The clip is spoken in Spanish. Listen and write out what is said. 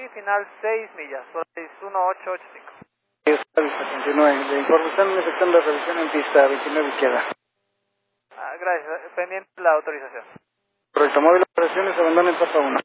y final 6 millas, Solaris 1885. Continúe. Le informo, están efectuando revisión en pista 29 izquierda. Gracias, pendiente la autorización. Correcto, móvil operaciones, abandonen etapa 1.